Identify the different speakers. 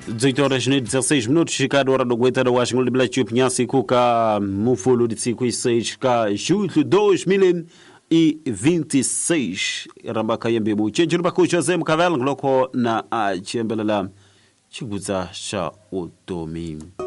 Speaker 1: 18 horas e 16 minutos, chegado a hora do aguenta da Washington de Black Pinhasi Kuka Mufulo de 56 ka julho 2026 Rambaka yembe mu chenjuru bako Jose Mkavela ngoloko na chembela la chiguza sha utomi.